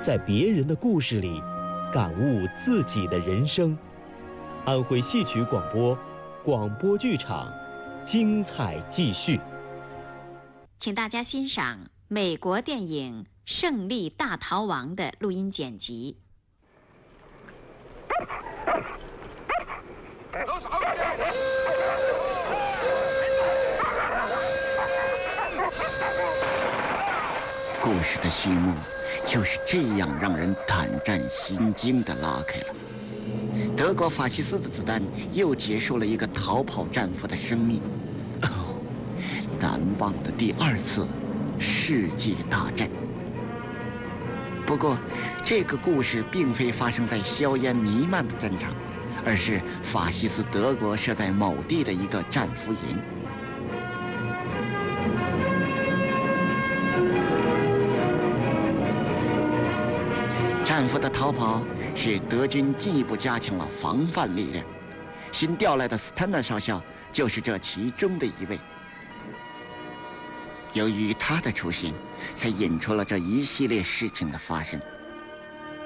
在别人的故事里感悟自己的人生。安徽戏曲广播，广播剧场，精彩继续。 请大家欣赏美国电影《胜利大逃亡》的录音剪辑。 故事的序幕就是这样让人胆战心惊地拉开了。德国法西斯的子弹又结束了一个逃跑战俘的生命。难忘的第二次世界大战。不过，这个故事并非发生在硝烟弥漫的战场，而是法西斯德国设在某地的一个战俘营。战俘的逃跑使德军进一步加强了防范力量。新调来的斯坦纳少校就是这其中的一位。由于他的出现，才引出了这一系列事情的发生。